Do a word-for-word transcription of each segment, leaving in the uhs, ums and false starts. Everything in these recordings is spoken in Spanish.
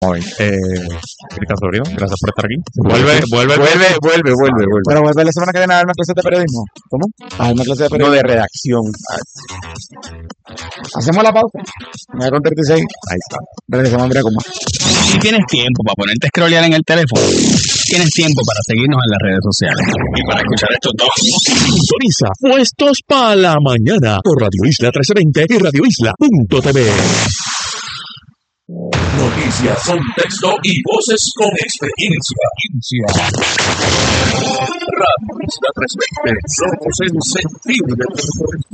Hoy, eh, Cristian Florio, gracias por estar aquí. Vuelve, vuelve, vuelve, vuelve, vuelve, vuelve. Pero vuelve la semana que viene a dar una clase de periodismo. ¿Cómo? A dar una clase de No periodismo. de redacción. Hacemos la pausa. nueve con treinta y seis. Ahí está. Regresamos en breve con más. Si tienes tiempo para ponerte a scrollear en el teléfono, tienes tiempo para seguirnos en las redes sociales y para escuchar estos dos. Sintoniza Puestos para la Mañana por Radio Isla trece veinte y radio isla punto t v. Noticias, contexto y voces con experiencia. Radio Isla trescientos veinte, somos el sentir de Puerto Rico.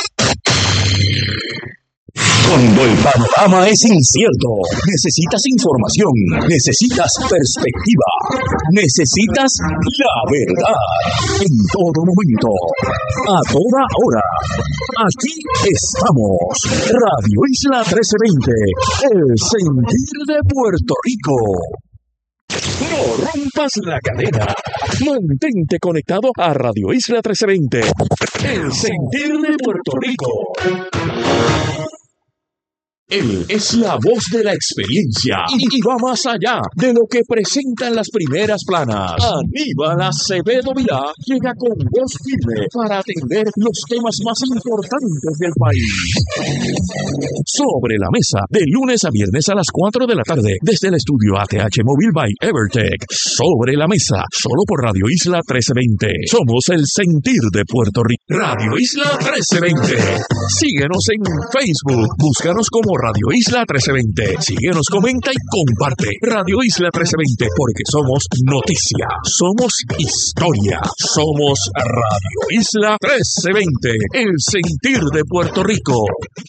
Cuando el panorama es incierto, necesitas información, necesitas perspectiva, necesitas la verdad en todo momento, a toda hora. Aquí estamos, Radio Isla trece veinte, el sentir de Puerto Rico. No rompas la cadena. Mantente conectado a Radio Isla trece veinte, el sentir de Puerto Rico. Él es la voz de la experiencia y va más allá de lo que presentan las primeras planas. Aníbal Acevedo Vilá llega con voz firme para atender los temas más importantes del país. Sobre la mesa, de lunes a viernes a las cuatro de la tarde, desde el estudio A T H Mobile by Evertech. Sobre la mesa, solo por Radio Isla trece veinte. Somos el sentir de Puerto Rico. Radio Isla trece veinte. Síguenos en Facebook. Búscanos como Radio Isla trece veinte. Síguenos, comenta y comparte. Radio Isla trece veinte, porque somos noticia, somos historia, somos Radio Isla trece veinte, el sentir de Puerto Rico.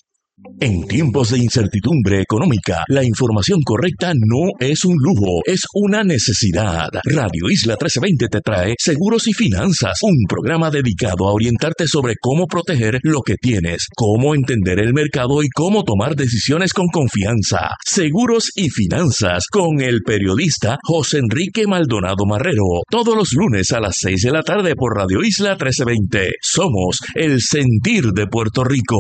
En tiempos de incertidumbre económica, la información correcta no es un lujo, es una necesidad. Radio Isla trece veinte te trae Seguros y Finanzas, un programa dedicado a orientarte sobre cómo proteger lo que tienes, cómo entender el mercado y cómo tomar decisiones con confianza. Seguros y Finanzas, con el periodista José Enrique Maldonado Marrero, todos los lunes a las seis de la tarde por Radio Isla trece veinte. Somos el sentir de Puerto Rico.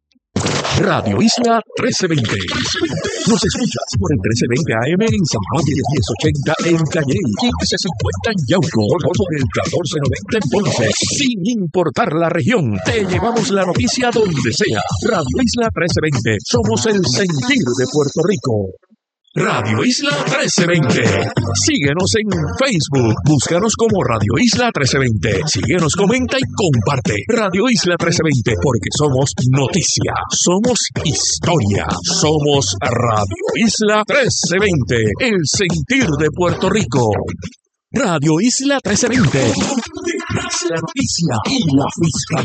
Radio Isla trece veinte. Nos escuchas por el trece veinte A M en San Juan y el diez ochenta en Calley, quince cincuenta en Yauco, por el catorce noventa en Ponce. Sin importar la región, te llevamos la noticia donde sea. Radio Isla trece veinte. Somos el sentir de Puerto Rico. Radio Isla trece veinte. Síguenos en Facebook. Búscanos como Radio Isla trece veinte. Síguenos, comenta y comparte. Radio Isla trece veinte, porque somos noticia, somos historia, somos Radio Isla trece veinte, el sentir de Puerto Rico. Radio Isla trece veinte. La noticia y la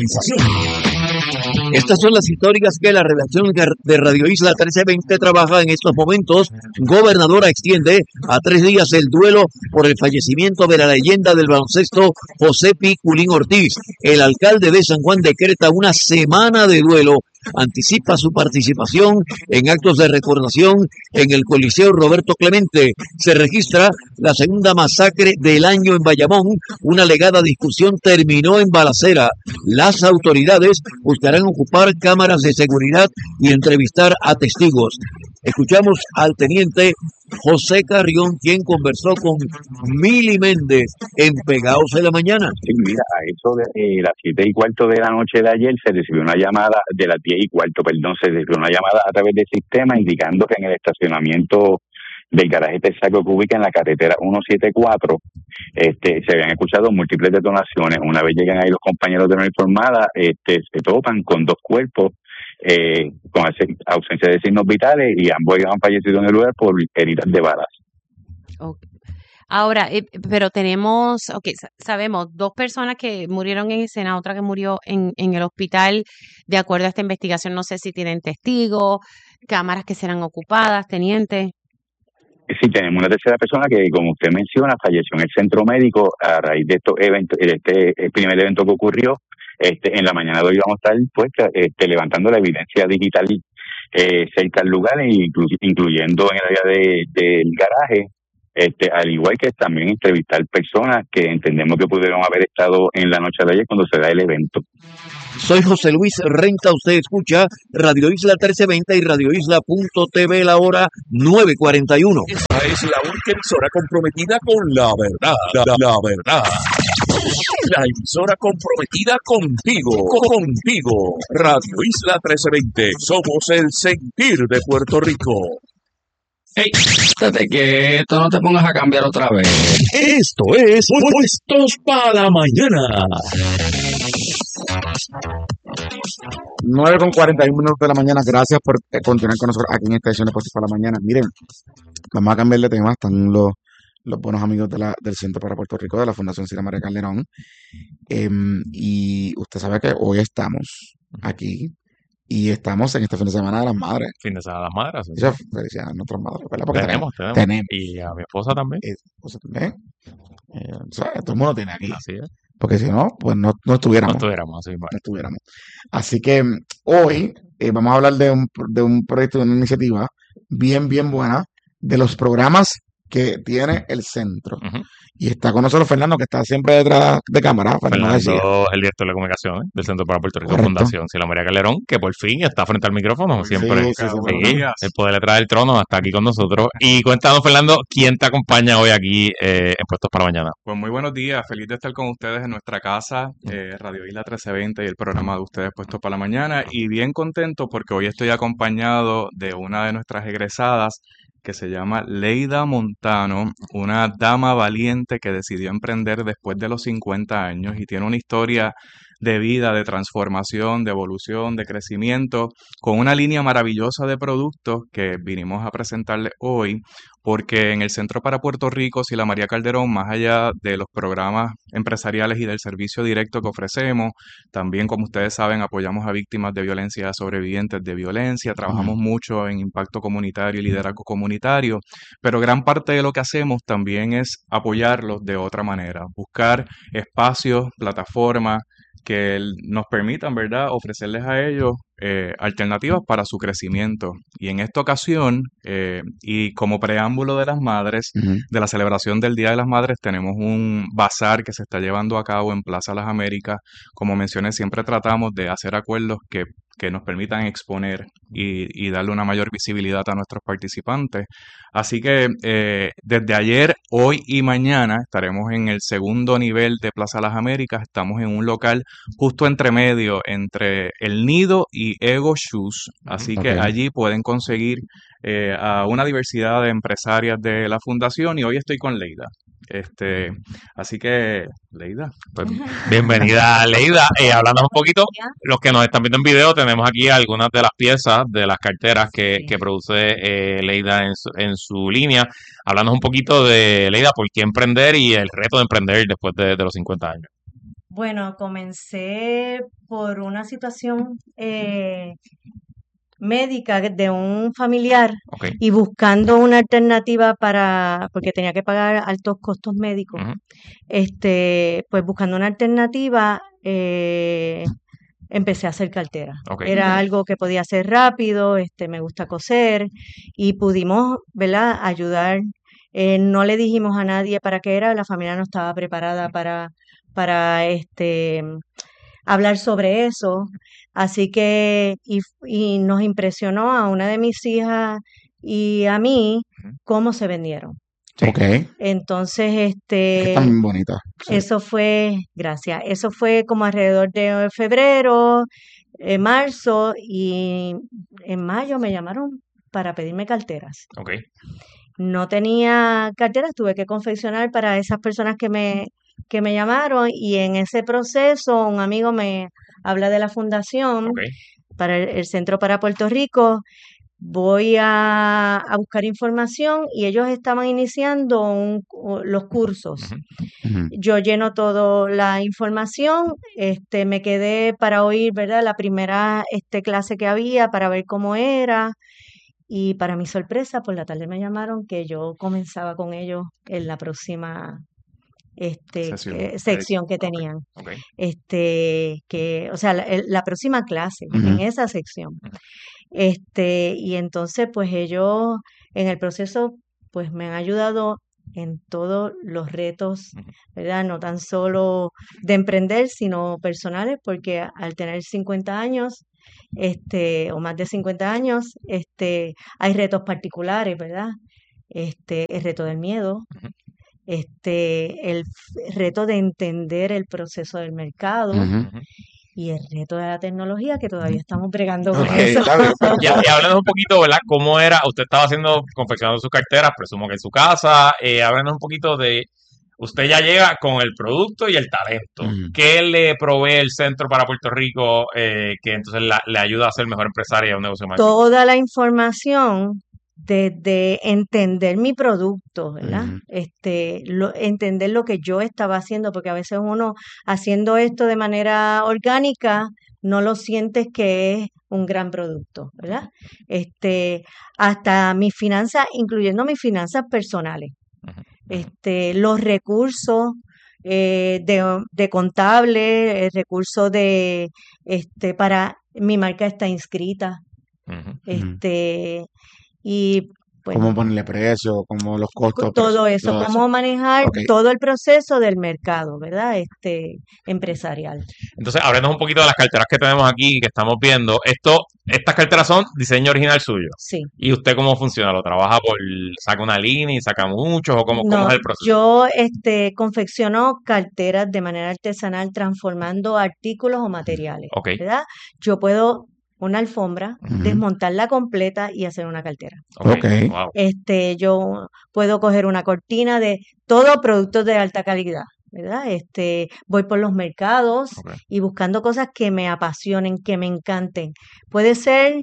fiscalización. Estas son las históricas que la redacción de Radio Isla trece veinte trabaja en estos momentos. Gobernadora extiende a tres días el duelo por el fallecimiento de la leyenda del baloncesto José Piculín Ortiz. El alcalde de San Juan decreta una semana de duelo. Anticipa su participación en actos de recordación en el Coliseo Roberto Clemente. Se registra la segunda masacre del año en Bayamón. Una alegada discusión terminó en balacera. Las autoridades buscarán ocupar cámaras de seguridad y entrevistar a testigos. Escuchamos al teniente José Carrión, quien conversó con Mili Méndez en Pegados en la Mañana. Sí, mira, a eso de eh, las siete y cuarto de la noche de ayer se recibió una llamada, de las diez y cuarto, perdón, se recibió una llamada a través del sistema indicando que en el estacionamiento del garaje Texaco que ubica en la carretera ciento setenta y cuatro, este, se habían escuchado múltiples detonaciones. Una vez llegan ahí los compañeros de la uniformada, este, se topan con dos cuerpos eh, con ausencia de signos vitales y ambos han fallecido en el lugar por heridas de balas. Okay. Ahora, eh, pero tenemos, ok, sabemos dos personas que murieron en escena, otra que murió en, en el hospital. De acuerdo a esta investigación, no sé si tienen testigos, cámaras que serán ocupadas, teniente. Sí, tenemos una tercera persona que, como usted menciona, falleció en el centro médico a raíz de estos eventos, de este el primer evento que ocurrió. Este, en la mañana de hoy vamos a estar pues, este, levantando la evidencia digital eh, cerca al lugar, inclu- incluyendo en el área de, del garaje, este, al igual que también entrevistar personas que entendemos que pudieron haber estado en la noche de ayer cuando se da el evento. Soy José Luis Renta, usted escucha Radio Isla trece veinte y radio isla punto t v, la hora nueve cuarenta y uno. Esta es la única emisora comprometida con la verdad, la, la- la verdad. La emisora comprometida contigo, contigo. Radio Isla trece veinte, somos el sentir de Puerto Rico. Ey, estate quieto, no te pongas a cambiar otra vez. Esto es Puestos para la Mañana. nueve con cuarenta y uno minutos de la mañana. Gracias por eh, continuar con nosotros aquí en esta edición de Puestos para la Mañana. Miren, vamos a cambiar de tema. Están los, los buenos amigos de la, del Centro para Puerto Rico, de la Fundación Sila María Calderón. Em, y usted sabe que hoy estamos aquí y estamos en este fin de semana de las madres. Fin de semana de las madres. sí. Esa felicidades a nuestras madres, ¿verdad? Porque Tenemos, tenemos. tenemos. Y a mi esposa también. Eh, pues, también. Eh, o sea, todo el mundo tiene aquí. Así es. Porque si no, pues no, no No estuviéramos. estuviéramos así, no bueno. estuviéramos. Así que mm, hoy eh, vamos a hablar de un, de un proyecto, de una iniciativa bien, bien buena de los programas que tiene el centro. Ujú. Y está con nosotros Fernando, que está siempre detrás de cámara. Fernando García. Fernando, el director de comunicaciones del Centro para Puerto Rico, Correcto. Fundación Sila María Calderón, que por fin está frente al micrófono. Siempre Sí, sí, sí, buenos sí, días. el poder detrás del trono está aquí con nosotros. Y cuéntanos, Fernando, ¿quién te acompaña hoy aquí eh, en Puestos para la Mañana? Pues muy buenos días, feliz de estar con ustedes en nuestra casa, eh, Radio Isla trece veinte y el programa de ustedes Puestos para la Mañana, y bien contento porque hoy estoy acompañado de una de nuestras egresadas que se llama Leida Montano, una dama valiente que decidió emprender después de los cincuenta años y tiene una historia de vida, de transformación, de evolución, de crecimiento, con una línea maravillosa de productos que vinimos a presentarles hoy, porque en el Centro para Puerto Rico, Sila María Calderón, más allá de los programas empresariales y del servicio directo que ofrecemos, también, como ustedes saben, apoyamos a víctimas de violencia, sobrevivientes de violencia, trabajamos mucho en impacto comunitario y liderazgo comunitario, pero gran parte de lo que hacemos también es apoyarlos de otra manera, buscar espacios, plataformas, que el- nos permitan, ¿verdad?, ofrecerles a ellos eh, alternativas para su crecimiento. Y en esta ocasión, eh, y como preámbulo de las madres, Ujú. de la celebración del Día de las Madres, tenemos un bazar que se está llevando a cabo en Plaza Las Américas. Como mencioné, siempre tratamos de hacer acuerdos que, que nos permitan exponer y, y darle una mayor visibilidad a nuestros participantes. Así que eh, desde ayer, hoy y mañana estaremos en el segundo nivel de Plaza Las Américas. Estamos en un local justo entre medio, entre El Nido y Ego Shoes. Así que Ok. allí pueden conseguir eh, a una diversidad de empresarias de la fundación, y hoy estoy con Leida. Este, así que, Leida. Pues, bienvenida, Leida. Eh, hablando un poquito, los que nos están viendo en video, tenemos aquí algunas de las piezas de las carteras que, Sí. que produce eh, Leida en su, en su línea. Hablando un poquito de Leida, por qué emprender y el reto de emprender después de, de los cincuenta años. Bueno, comencé por una situación eh, médica de un familiar Ok. y buscando una alternativa para, porque tenía que pagar altos costos médicos, Ujú. este, pues buscando una alternativa, eh, empecé a hacer cartera. Ok. Era algo que podía hacer rápido, este, me gusta coser y pudimos, ¿verdad?, ayudar. Eh, no le dijimos a nadie para qué era, la familia no estaba preparada para, para este, hablar sobre eso. Así que, y, y nos impresionó a una de mis hijas y a mí cómo se vendieron. Ok. Es Entonces, que este, están bien bonitas. Sí. eso fue, gracias, eso fue como alrededor de febrero, eh, marzo, y en mayo me llamaron para pedirme carteras. Ok. No tenía carteras, tuve que confeccionar para esas personas que me, que me llamaron, y en ese proceso un amigo me habla de la fundación Ok. para el, el Centro para Puerto Rico. Voy a, a buscar información y ellos estaban iniciando un- u- los cursos. Ujú. Ujú. Yo lleno toda la información, este, me quedé para oír, ¿verdad?, la primera este, clase que había para ver cómo era. Y para mi sorpresa, por la tarde me llamaron que yo comenzaba con ellos en la próxima este, Sesión. eh, sección que Ok. tenían. Ok. Este, que, o sea, la, el- la próxima clase en Ujú. esa sección. Ujú. Este, y entonces, pues ellos en el proceso, pues me han ayudado en todos los retos, ¿verdad? No tan solo de emprender, sino personales, porque al tener cincuenta años, este, o más de cincuenta años, este, hay retos particulares, ¿verdad? Este, el reto del miedo, este, el f- reto de entender el proceso del mercado Ujú. y el reto de la tecnología, que todavía estamos bregando con Ok, eso. está bien, pero- Y, y háblanos un poquito, ¿verdad? ¿Cómo era? Usted estaba haciendo, confeccionando sus carteras, presumo que en su casa. Eh, háblanos un poquito de, usted ya llega con el producto y el talento. Ujú. ¿Qué le provee el centro para Puerto Rico eh, que entonces la- le ayuda a ser mejor empresaria y a un negocio más exitoso? Toda la información desde entender mi producto, ¿verdad? Ujú. Este, lo, entender lo que yo estaba haciendo, porque a veces uno haciendo esto de manera orgánica no lo sientes que es un gran producto, ¿verdad? Este, hasta mis finanzas, incluyendo mis finanzas personales, Ujú, ujú. este, los recursos eh, de, de contable, el recurso de, este, para mi marca está inscrita, Ujú. Ujú. este, y Cómo bueno, ponerle precio, cómo los co- costos, todo precios, eso, todo eso. cómo manejar Ok. todo el proceso del mercado, ¿verdad? Este, empresarial. Entonces, háblanos un poquito de las carteras que tenemos aquí, que estamos viendo. Esto, estas carteras son diseño original suyo. Sí. ¿Y usted cómo funciona? ¿Lo trabaja por, saca una línea y saca muchos o cómo, cómo No, es el proceso? yo este, confecciono carteras de manera artesanal transformando artículos o materiales, Ok. ¿verdad? Yo puedo una alfombra, Ujú. desmontarla completa y hacer una cartera. Ok. Ok. Wow. Este, yo puedo coger una cortina de todo productos de alta calidad, ¿verdad? Este, voy por los mercados Ok. y buscando cosas que me apasionen, que me encanten. Puede ser,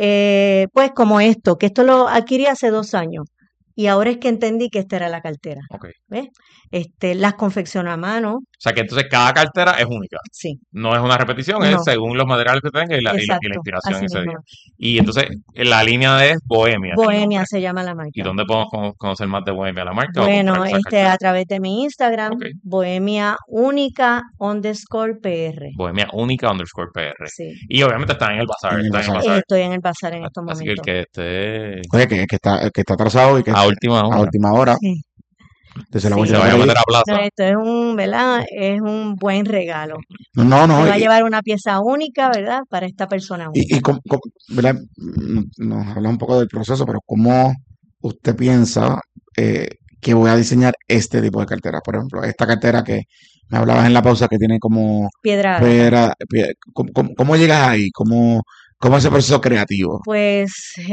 eh, pues, como esto, que esto lo adquirí hace dos años y ahora es que entendí que esta era la cartera, Ok. ¿ves? Este, las confecciono a mano, O sea que entonces cada cartera es única. sí, No es una repetición, es no, según los materiales que tenga y la, y la, y la exacto, inspiración así ese mismo. día. Y entonces la línea es Bohemia, es el Bohemia nombre. se llama la ¿Y marca. dónde podemos cono- conocer más de Bohemia? ¿La marca o Bueno, comprar esas este, a carteras? través de mi Instagram, Ok. Bohemia Única underscore P R. Bohemia única underscore P R. Sí. Y obviamente están en el bazar, En el están en el bazar. bazar. Estoy en el bazar en estos Así que el momentos. que esté Oye, que, que está, que está atrasado y que a última a hora última hora, Sí, entonces la sí. voy se a vaya a por ahí. meter a No, plaza. esto es un, ¿verdad? Es un buen regalo. No, no, Se no. va a Y, llevar una pieza única, ¿verdad? Para esta persona y, y única. cómo- cómo- ¿verdad? Mm, Nos habla un poco del proceso, pero ¿cómo usted piensa eh, que voy a diseñar este tipo de carteras? Por ejemplo, esta cartera que me hablabas en la pausa que tiene como Piedra ágata. piedra, pie- ¿cómo, cómo- cómo llegas ahí? ¿Cómo, cómo es ese proceso creativo? Pues,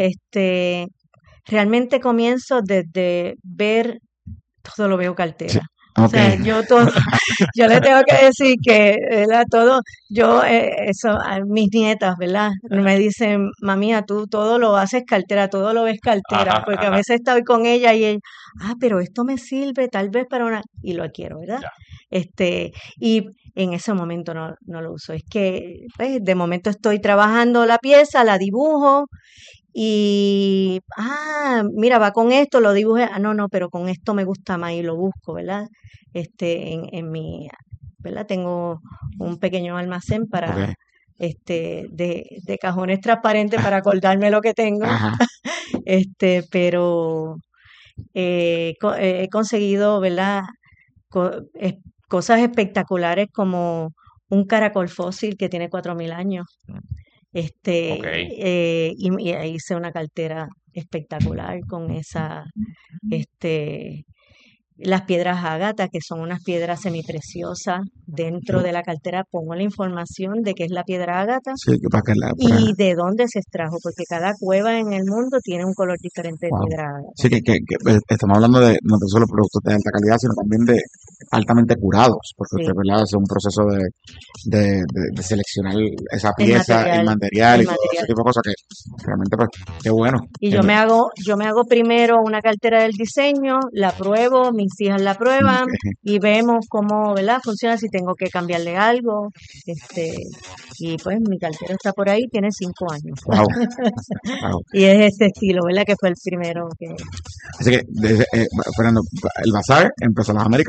este, realmente comienzo desde ver, todo lo veo Sí, cartera. O ok. sea, yo todo, yo le tengo que decir que, ¿verdad? Todo, yo, eh, eso, a mis nietas, ¿verdad? Me dicen, mamía, tú todo lo haces cartera, todo lo ves cartera, Ajá, porque a ajá. veces estoy con ella y ella, ah, pero esto me sirve tal vez para una, y lo adquiero, ¿verdad? Ya. Este, y en ese momento no, no lo uso. Es que, pues, de momento estoy trabajando la pieza, la dibujo y, ah, mira, va con esto, lo dibujé, ah, no, no, pero con esto me gusta más y lo busco, ¿verdad? Este, en, en mi, ¿verdad? Tengo un pequeño almacén para, Ok. este, de, de cajones transparentes para acordarme lo que tengo, Ajá. este, pero eh, co- eh, he conseguido, ¿verdad? Co- es- cosas espectaculares como un caracol fósil que tiene cuatro mil años. Este, Ok. eh, y, y hice una cartera espectacular con esa, este, las piedras ágata, que son unas piedras semipreciosas. Dentro de la cartera pongo la información de qué es la piedra ágata Sí, que para que la, para, y de dónde se extrajo, porque cada cueva en el mundo tiene un color diferente de wow. piedra ágata. Sí, que, que, que, eh, estamos hablando de no tan solo productos de alta calidad, sino también de altamente curados, porque Sí, usted, ¿verdad? Hace un proceso de, de, de, de seleccionar esa el pieza, el material, material el y todo ese material. tipo de cosas que realmente, pues, qué bueno. Y Que yo me- me hago, yo me hago primero una cartera del diseño, la pruebo, mis hijas la prueban que- y vemos cómo, ¿verdad? Funciona, si tengo que cambiarle algo, este, y pues mi cartera está por ahí, tiene cinco años. wow, wow. Y es este estilo, ¿verdad? Que fue el primero que, Así que, desde, eh, Fernando, el bazar empezó en las Américas,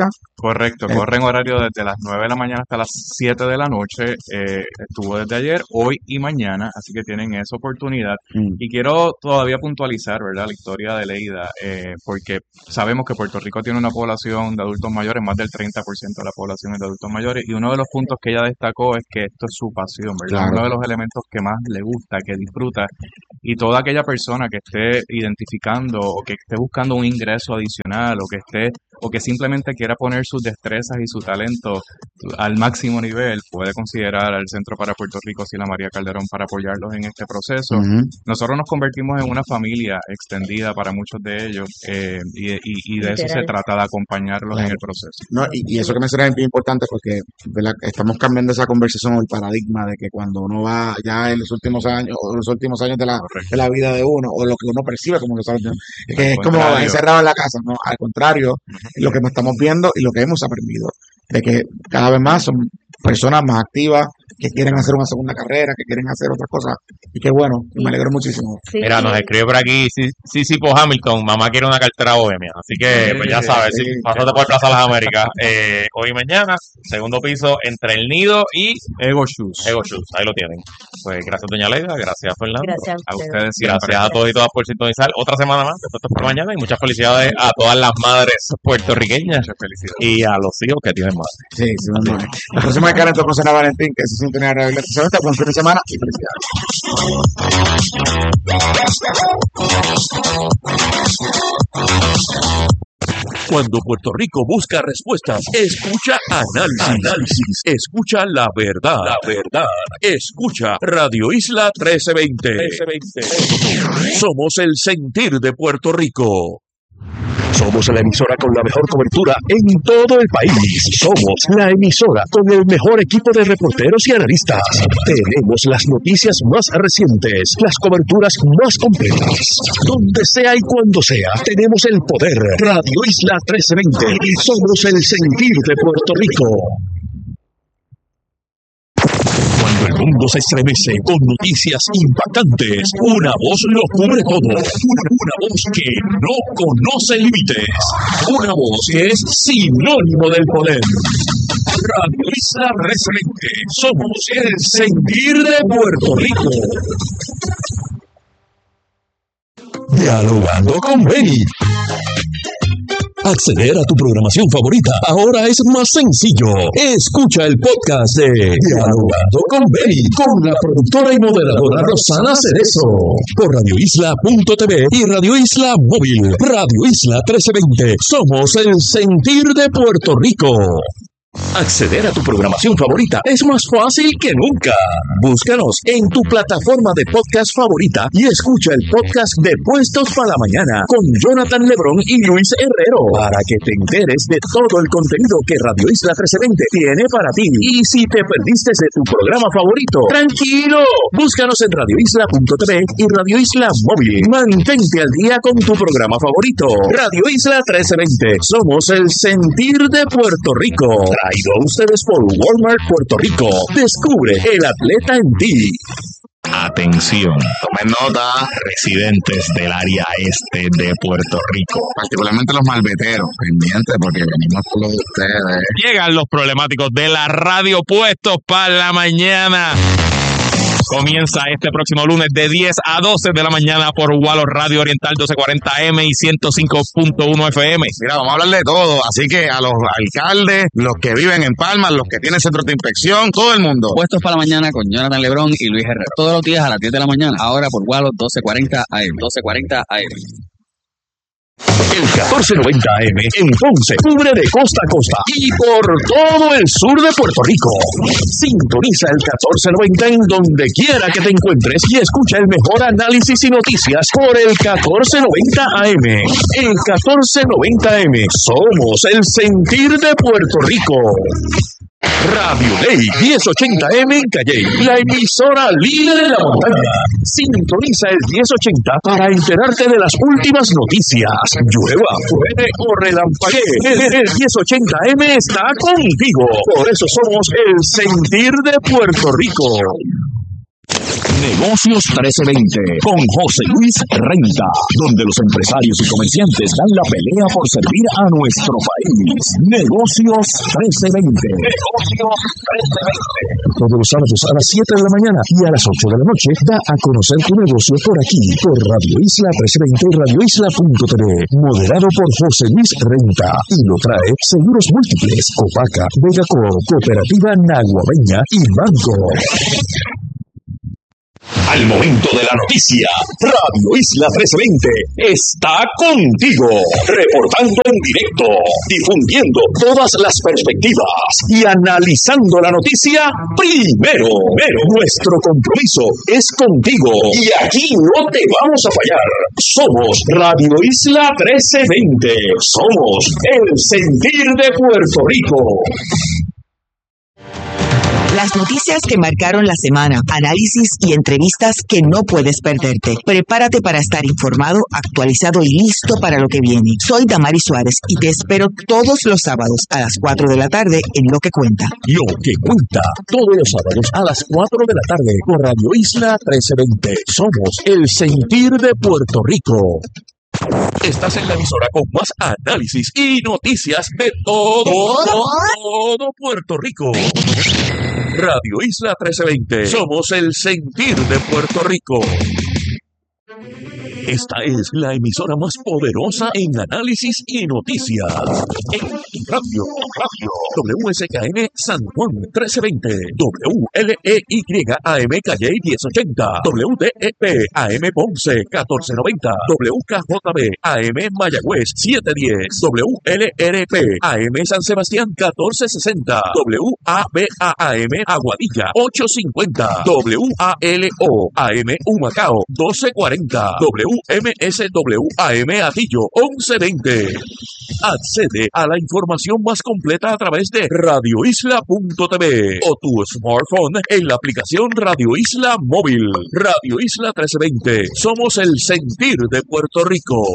Correcto, Eh, corre en horario desde las nueve de la mañana hasta las siete de la noche. Eh, estuvo desde ayer, hoy y mañana, así que tienen esa oportunidad. mm, Y quiero todavía puntualizar, ¿verdad?, la historia de Leida, eh, porque sabemos que Puerto Rico tiene una población de adultos mayores, más del treinta por ciento de la población es de adultos mayores, y uno de los puntos que ella destacó es que esto es su pasión, ¿verdad? claro. Uno de los elementos que más le gusta, que disfruta, y toda aquella persona que esté identificando o que esté buscando un ingreso adicional o que esté o que simplemente quiera poner sus destrezas y su talento al máximo nivel, puede considerar al Centro para Puerto Rico Sila María Calderón para apoyarlos en este proceso. Ujú. Nosotros nos convertimos en una familia extendida para muchos de ellos, eh, y, y- y de eso se Literal. trata, de acompañarlos en Claro. el proceso. No, y, y eso que mencionas es bien importante porque, ¿verdad?, estamos cambiando esa conversación o el paradigma de que cuando uno va ya en los últimos años o los últimos años de la, de Correcto. la vida de uno o lo que uno percibe como que, sabe, es, que Al es como contrario. encerrado en la casa, ¿no? Al contrario, lo que estamos viendo y lo que hemos aprendido de que cada vez más son personas más activas que quieren hacer una segunda carrera, que quieren hacer otras cosas. Y qué bueno, me alegro muchísimo. Sí, Mira, nos y- escribe por aquí Sisi por Hamilton, mamá quiere una cartera bohemia. Así que, pues ya sabes, Sí, si sí. pásate por Plaza Las Américas eh, hoy y mañana, segundo piso, entre el Nido y Ego Shoes. Ego Shoes. Ahí lo tienen. Pues gracias, doña Leida, gracias, Fernando. Gracias a A ustedes. ustedes siempre. Gracias a todos y todas por sintonizar otra semana más de Puestos por la Mañana y muchas felicidades a todas las madres puertorriqueñas Muchas felicidades. y a los hijos que tienen madres. Sí, sí, bueno. La próxima es Karen con Sena Valentín, que se siente una regla. Buen fin de semana y felicidades. Cuando Puerto Rico busca respuestas, escucha análisis. Análisis. Escucha la verdad. La verdad. Escucha Radio Isla trece veinte. Somos el sentir de Puerto Rico. Somos la emisora con la mejor cobertura en todo el país. Somos la emisora con el mejor equipo de reporteros y analistas. Tenemos las noticias más recientes, las coberturas más completas. Donde sea y cuando sea, tenemos el poder. Radio Isla trece veinte. Somos el sentir de Puerto Rico. Cuando el mundo se estremece con noticias impactantes, una voz lo cubre todo. Una, una voz que no conoce límites. Una voz que es sinónimo del poder. Radio Isla trece veinte. Somos el sentir de Puerto Rico. Dialogando con Benny. Acceder a tu programación favorita ahora es más sencillo. Escucha el podcast de Dialogando con Benny con la productora y moderadora Rosana Cerezo por radio isla punto t v y Radio Isla Móvil. Radio Isla trece veinte. Somos el sentir de Puerto Rico. Acceder a tu programación favorita es más fácil que nunca. Búscanos en tu plataforma de podcast favorita y escucha el podcast de Puestos para la Mañana con Jonathan Lebrón y Luis Herrero para que te enteres de todo el contenido que Radio Isla trece veinte tiene para ti. Y si te perdiste de tu programa favorito, tranquilo, búscanos en radio isla punto t v y Radio Isla Móvil. Mantente al día con tu programa favorito. Radio Isla trece veinte. Somos el sentir de Puerto Rico. Traído a ustedes por Walmart Puerto Rico. Descubre el atleta en ti. Atención, tomen nota, residentes del área este de Puerto Rico. Particularmente los malveteros, pendientes, porque venimos por lo de ustedes. Llegan los problemáticos de la radio Puestos para la Mañana. Comienza este próximo lunes de diez a doce de la mañana por Wallo Radio Oriental doce cuarenta A M y ciento cinco punto uno F M. Mira, vamos a hablar de todo, así que a los alcaldes, los que viven en Palma, los que tienen centros de inspección, todo el mundo. Puestos para la Mañana con Jonathan Lebrón y Luis Herrera. Todos los días a las diez de la mañana. Ahora por Wallo doce cuarenta A M. doce cuarenta A M. El catorce noventa A M en Ponce cubre de costa a costa y por todo el sur de Puerto Rico. Sintoniza el catorce noventa en donde quiera que te encuentres y escucha el mejor análisis y noticias por el catorce noventa A M. El catorce noventa A M. Somos el sentir de Puerto Rico. Radio Ley diez ochenta M en Calley, la emisora líder de la montaña. Sintoniza el diez ochenta para enterarte de las últimas noticias. Llueva, truene o relampaguee, el, el diez ochenta M está contigo. Por eso somos el sentir de Puerto Rico. Negocios trece veinte con José Luis Renta, donde los empresarios y comerciantes dan la pelea por servir a nuestro país. Negocios trece veinte. Negocios trece veinte. Todos los sábados a las siete de la mañana y a las ocho de la noche da a conocer tu negocio por aquí, por Radio Isla trece veinte y radio isla punto t v. Moderado por José Luis Renta. Y lo trae Seguros Múltiples, Copaca, Vegaco, Cooperativa Naguabeña y Banco. Al momento de la noticia, Radio Isla trece veinte está contigo, reportando en directo, difundiendo todas las perspectivas y analizando la noticia primero. Pero nuestro compromiso es contigo y aquí no te vamos a fallar. Somos Radio Isla trece veinte. Somos el sentir de Puerto Rico. Las noticias que marcaron la semana, análisis y entrevistas que no puedes perderte. Prepárate para estar informado, actualizado y listo para lo que viene. Soy Damari Suárez y te espero todos los sábados a las cuatro de la tarde en Lo que Cuenta. Lo que Cuenta, todos los sábados a las cuatro de la tarde por Radio Isla trece veinte. Somos el sentir de Puerto Rico. Estás en la emisora con más análisis y noticias de todo, todo, todo Puerto Rico. Radio Isla trece veinte. Somos el sentir de Puerto Rico. Esta es la emisora más poderosa en análisis y noticias. En radio, radio. W S K N San Juan trece veinte. W L E Y A M Calle diez ochenta. W D E P A M Ponce catorce noventa. W K J B A M Mayagüez siete diez. W L R P A M San Sebastián catorce sesenta. W A B A A M Aguadilla ocho cincuenta. W A L O A M Humacao doce cuarenta. W M S W A M Atillo once veinte. Accede a la información más completa a través de radio isla punto t v o tu smartphone en la aplicación Radio Isla Móvil. Radio Isla trece veinte. Somos el sentir de Puerto Rico.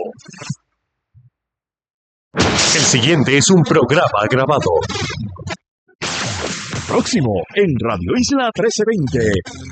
El siguiente es un programa grabado. Próximo en Radio Isla trece veinte.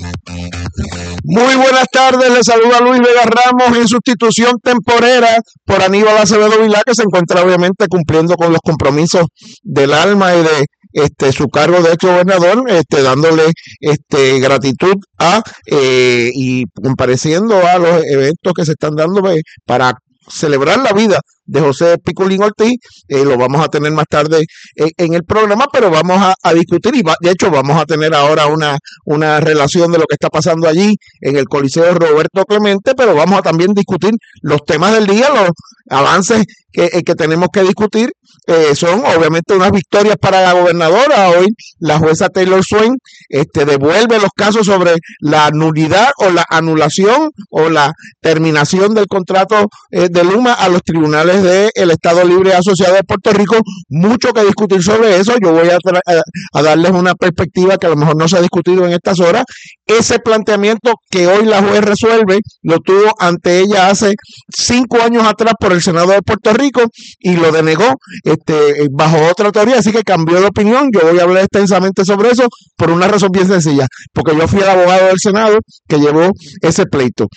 Muy buenas tardes, les saluda Luis Vega Ramos en sustitución temporera por Aníbal Acevedo Vilá, que se encuentra obviamente cumpliendo con los compromisos del alma y de este su cargo de ex gobernador, este, dándole este gratitud a eh, y compareciendo a los eventos que se están dando eh, para celebrar la vida de José Piculín Ortiz. Eh, lo vamos a tener más tarde en, en el programa, pero vamos a, a discutir y va, de hecho vamos a tener ahora una, una relación de lo que está pasando allí en el Coliseo Roberto Clemente, pero vamos a también discutir los temas del día, los avances que, que tenemos que discutir. Eh, son obviamente unas victorias para la gobernadora. Hoy la jueza Taylor Swain este, devuelve los casos sobre la nulidad o la anulación o la terminación del contrato eh, de Luma a los tribunales del Estado Libre Asociado de Puerto Rico. Mucho que discutir sobre eso. Yo voy a, a, a darles una perspectiva que a lo mejor no se ha discutido en estas horas. Ese planteamiento que hoy la juez resuelve lo tuvo ante ella hace cinco años atrás por el Senado de Puerto Rico y lo denegó este, bajo otra teoría, así que cambió de opinión. Yo voy a hablar extensamente sobre eso por una razón bien sencilla, porque yo fui el abogado del Senado que llevó ese pleito.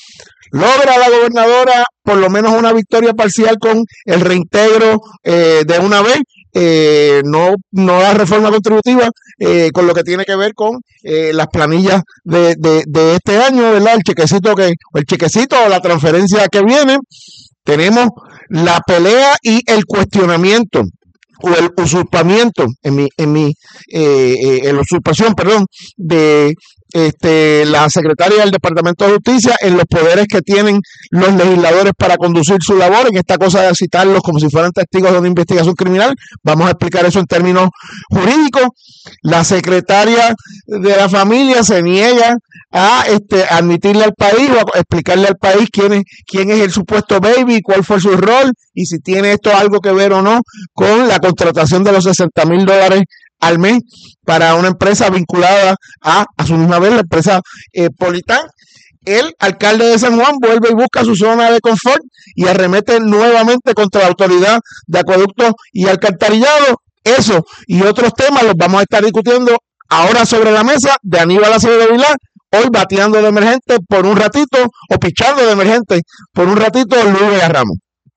Logra la gobernadora por lo menos una victoria parcial con el reintegro eh, de una vez, eh, no, no la reforma contributiva, eh, con lo que tiene que ver con eh, las planillas de, de, de este año, ¿verdad? El chequecito que, el chequecito o la transferencia que viene. Tenemos la pelea y el cuestionamiento o el usurpamiento en mi, en mi, eh, eh, en la usurpación, perdón, de este, la secretaria del Departamento de Justicia en los poderes que tienen los legisladores para conducir su labor, en esta cosa de citarlos como si fueran testigos de una investigación criminal. Vamos a explicar eso en términos jurídicos. La secretaria de la familia se niega a este, admitirle al país o a explicarle al país quién es, quién es el supuesto baby, cuál fue su rol y si tiene esto algo que ver o no con la contratación de los sesenta mil dólares al mes para una empresa vinculada a, a su misma vez, la empresa eh, Politán. El alcalde de San Juan vuelve y busca su zona de confort y arremete nuevamente contra la autoridad de acueductos y alcantarillado. Eso y otros temas los vamos a estar discutiendo ahora sobre la mesa de Aníbal Acevedo Vilá, hoy bateando de emergente por un ratito o pichando de emergente por un ratito Luis Vega Ramos.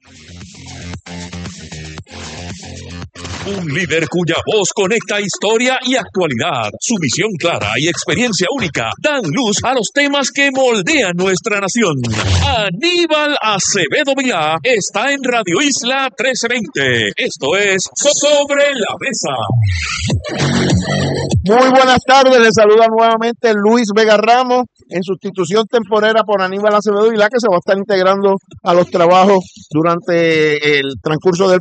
Un líder cuya voz conecta historia y actualidad. Su visión clara y experiencia única dan luz a los temas que moldean nuestra nación. Aníbal Acevedo Vilá está en Radio Isla trece veinte. Esto es Sobre la Mesa. Muy buenas tardes, les saluda nuevamente Luis Vega Ramos en sustitución temporera por Aníbal Acevedo Vilá, que se va a estar integrando a los trabajos durante el transcurso del